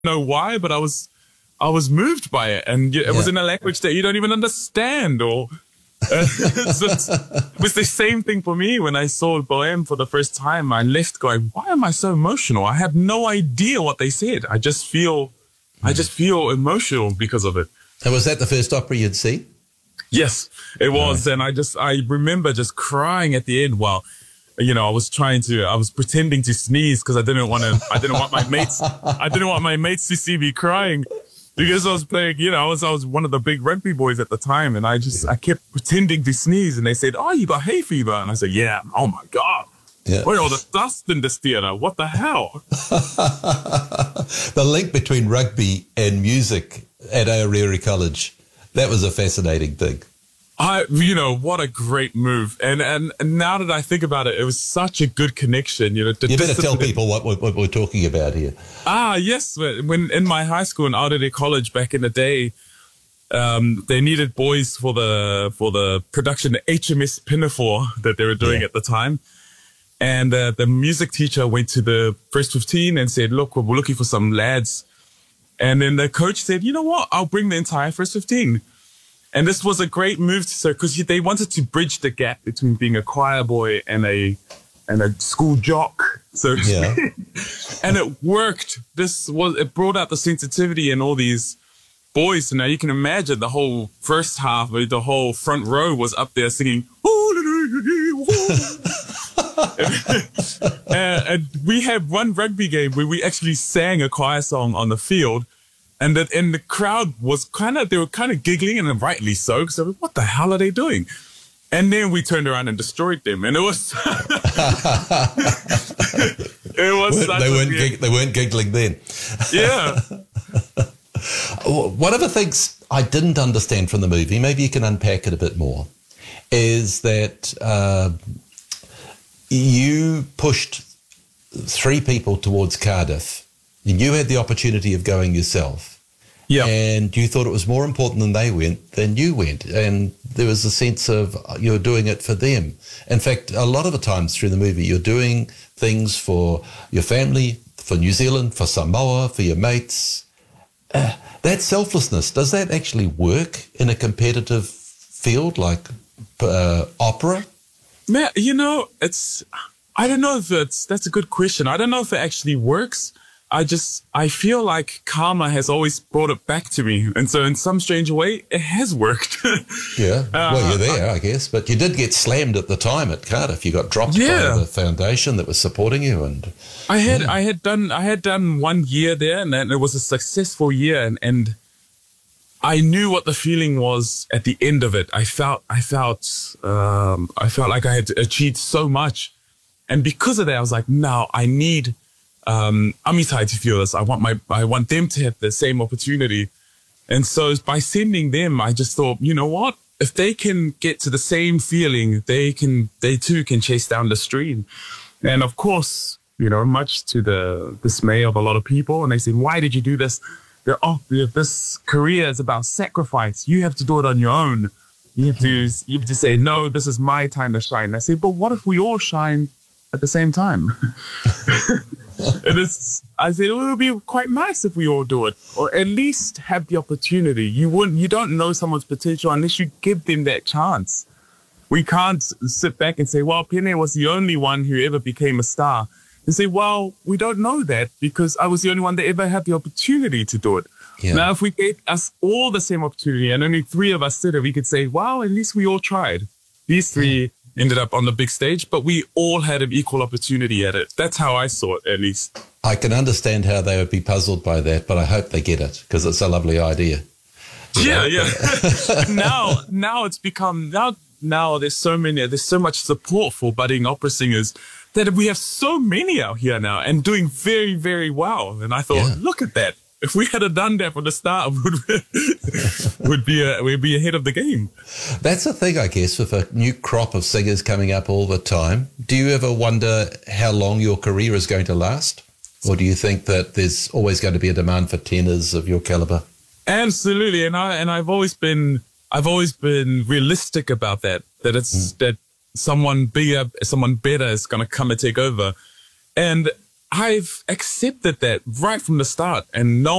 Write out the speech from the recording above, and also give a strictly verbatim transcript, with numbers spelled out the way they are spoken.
know why, but I was, I was moved by it. And it yeah. was in a language that you don't even understand. Or uh, so it was the same thing for me when I saw Bohème for the first time. I left going, why am I so emotional? I have no idea what they said. I just feel, mm. I just feel emotional because of it. And was that the first opera you'd see? Yes, it was. Right. And I just, I remember just crying at the end while, you know, I was trying to, I was pretending to sneeze because I didn't want to, I didn't want my mates, I didn't want my mates to see me crying because I was playing, you know, I was, I was one of the big rugby boys at the time. And I just, I kept pretending to sneeze and they said, oh, you got hay fever. And I said, yeah, oh my God. Yeah. Where all the dust in this theatre? What the hell? The link between rugby and music at Aorere College, that was a fascinating thing. I, you know, what a great move. And, and, and now that I think about it, it was such a good connection. You know, you better tell people what, what, what we're talking about here. Ah, yes. When in my high school in Aorere College back in the day, um, they needed boys for the, for the production H M S Pinafore that they were doing yeah. at the time. And uh, the music teacher went to the first fifteen and said, look, we're looking for some lads. And then the coach said, you know what? I'll bring the entire first fifteen. And this was a great move, so because they wanted to bridge the gap between being a choir boy and a and a school jock. So yeah. And it worked. This was it brought out the sensitivity in all these boys. So now you can imagine the whole first half, the whole front row was up there singing. and, and we had one rugby game where we actually sang a choir song on the field. And that, and the crowd was kind of, they were kind of giggling, and rightly so, because they were, what the hell are they doing? And then we turned around and destroyed them. And it was, it was, such they a weren't, weird... gig, they weren't giggling then. Yeah. One of the things I didn't understand from the movie, maybe you can unpack it a bit more, is that uh, you pushed three people towards Cardiff, and you had the opportunity of going yourself. Yeah. And you thought it was more important than they went, than you went. And there was a sense of you're doing it for them. In fact, a lot of the times through the movie, you're doing things for your family, for New Zealand, for Samoa, for your mates. Uh, that selflessness, does that actually work in a competitive field like uh, opera? Man, you know, it's, I don't know if it's, that's a good question. I don't know if it actually works. I just, I feel like karma has always brought it back to me. And so in some strange way, it has worked. Yeah. Well, you're there, I, I guess. But you did get slammed at the time at Cardiff. You got dropped yeah. by the foundation that was supporting you. And I had, yeah. I had done, I had done one year there, and then it was a successful year. And, and I knew what the feeling was at the end of it. I felt, I felt, um, I felt like I had achieved so much. And because of that, I was like, no, I need, um, Amitai to feel this. I want my, I want them to have the same opportunity. And so by sending them, I just thought, you know what? If they can get to the same feeling, they can, they too can chase down the stream. And of course, you know, much to the dismay of a lot of people. And they say, why did you do this? They're, oh, this career is about sacrifice. You have to do it on your own. You have to, you have to say, no, this is my time to shine. I say, but what if we all shine at the same time? And it's, I said, it would be quite nice if we all do it, or at least have the opportunity. You wouldn't, you don't know someone's potential unless you give them that chance. We can't sit back and say, well, Pene was the only one who ever became a star. And say, well, we don't know that because I was the only one that ever had the opportunity to do it. Yeah. Now, if we gave us all the same opportunity and only three of us did it, we could say, wow, at least we all tried. These three yeah. ended up on the big stage, but we all had an equal opportunity at it. That's how I saw it, at least. I can understand how they would be puzzled by that, but I hope they get it because it's a lovely idea. Yeah, know? yeah. now, now it's become, now, now there's so many, there's so much support for budding opera singers that we have so many out here now and doing very, very well. And I thought, yeah. look at that. If we had done that from the start, would would be a, we'd be ahead of the game. That's the thing, I guess, with a new crop of singers coming up all the time. Do you ever wonder how long your career is going to last? Or do you think that there's always going to be a demand for tenors of your caliber? Absolutely. And I, and I've always been, I've always been realistic about that, that it's, mm. that someone bigger, someone better is going to come and take over. And I've accepted that right from the start, and no